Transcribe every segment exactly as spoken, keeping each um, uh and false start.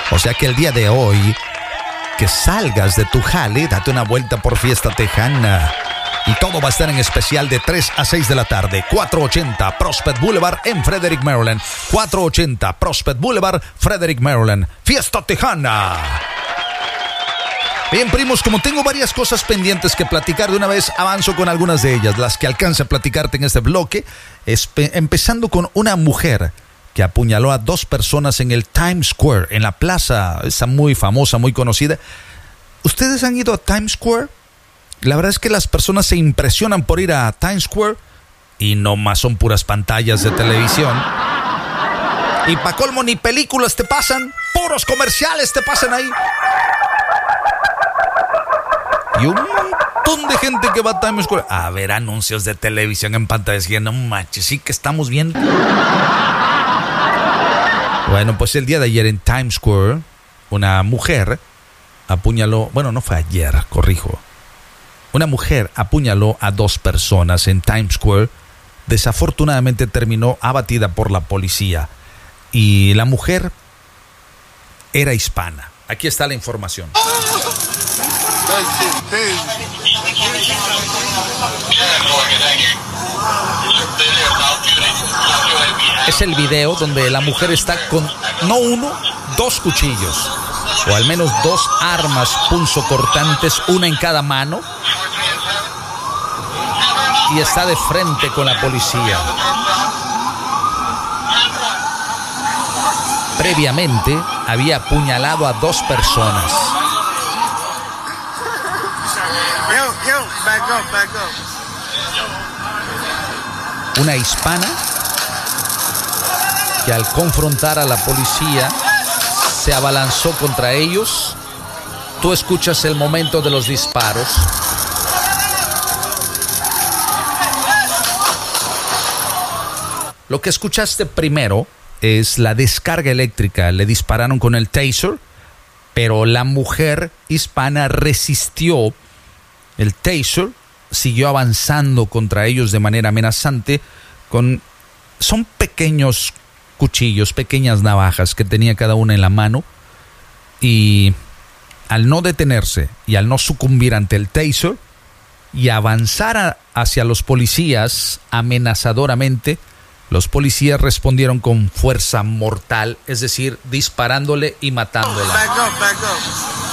O sea que el día de hoy, que salgas de tu jale, date una vuelta por Fiesta Tejana. Y todo va a estar en especial de tres a seis de la tarde. cuatrocientos ochenta Prospect Boulevard en Frederick, Maryland. cuatrocientos ochenta Prospect Boulevard, Frederick, Maryland. Fiesta Tejana. Bien, primos, como tengo varias cosas pendientes que platicar, de una vez avanzo con algunas de ellas, las que alcance a platicarte en este bloque, espe- empezando con una mujer que apuñaló a dos personas en el Times Square, en la plaza, esa muy famosa, muy conocida. ¿Ustedes han ido a Times Square? La verdad es que las personas se impresionan por ir a Times Square y no más son puras pantallas de televisión. Y pa' colmo ni películas te pasan, puros comerciales te pasan ahí. Y un montón de gente que va a Times Square a ver anuncios de televisión en pantallas. Y no manches, sí que estamos viendo. Bueno, pues el día de ayer en Times Square, una mujer apuñaló, bueno, no fue ayer, corrijo. Una mujer apuñaló a dos personas en Times Square. Desafortunadamente terminó abatida por la policía. Y la mujer era hispana. Aquí está la información. Es el video donde la mujer está con no uno, dos cuchillos. O al menos dos armas punzocortantes, una en cada mano. Y está de frente con la policía. Previamente había apuñalado a dos personas. Una hispana que al confrontar a la policía se abalanzó contra ellos. Tú escuchas el momento de los disparos. Lo que escuchaste primero es la descarga eléctrica. Le dispararon con el taser, pero la mujer hispana resistió el taser, siguió avanzando contra ellos de manera amenazante. Con, son pequeños cuchillos, pequeñas navajas que tenía cada una en la mano. Y al no detenerse y al no sucumbir ante el taser y avanzar a, hacia los policías amenazadoramente, los policías respondieron con fuerza mortal, es decir, disparándole y matándola. Back up, back up.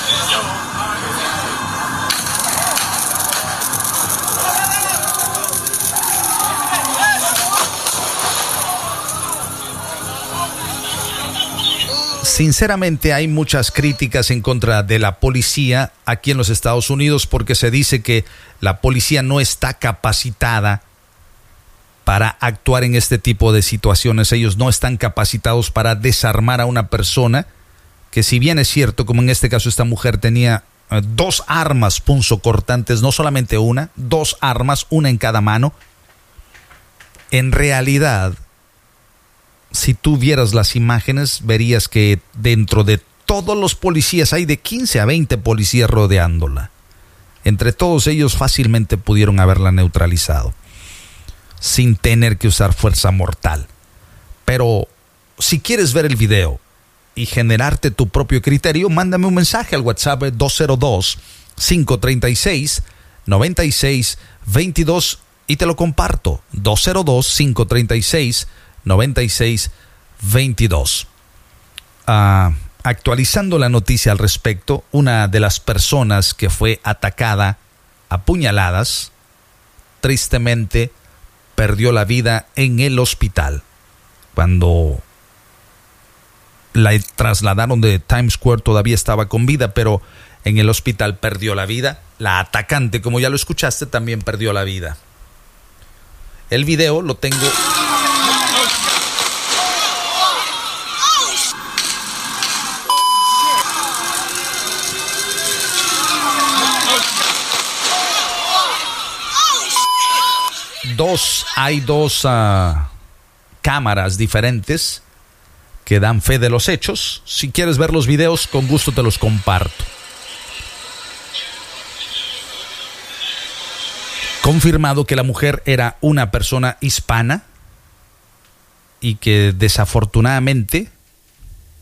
Sinceramente, hay muchas críticas en contra de la policía aquí en los Estados Unidos porque se dice que la policía no está capacitada para actuar en este tipo de situaciones. Ellos no están capacitados para desarmar a una persona que, si bien es cierto, como en este caso esta mujer tenía eh, dos armas punzocortantes, no solamente una, dos armas, una en cada mano. En realidad, si tú vieras las imágenes, verías que dentro de todos los policías hay de quince a veinte policías rodeándola. Entre todos ellos fácilmente pudieron haberla neutralizado sin tener que usar fuerza mortal. Pero si quieres ver el video y generarte tu propio criterio, mándame un mensaje al WhatsApp dos cero dos, cinco tres seis, nueve seis dos dos y te lo comparto. dos cero dos, cinco tres seis, nueve seis dos dos. Uh, actualizando la noticia al respecto, una de las personas que fue atacada a puñaladas, tristemente perdió la vida en el hospital. Cuando la trasladaron de Times Square todavía estaba con vida, pero en el hospital perdió la vida. La atacante, como ya lo escuchaste, también perdió la vida. El video lo tengo... Dos, hay dos uh, cámaras diferentes que dan fe de los hechos. Si quieres ver los videos, con gusto te los comparto. Confirmado que la mujer era una persona hispana y que desafortunadamente